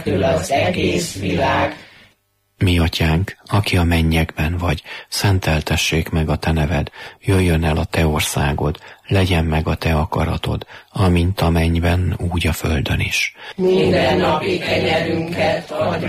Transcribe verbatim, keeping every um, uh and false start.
től az egész világ. Mi atyánk, aki a mennyekben vagy, szenteltessék meg a te neved, jöjjön el a te országod, legyen meg a te akaratod, amint a mennyben, úgy a földön is. Minden napi kenyerünket add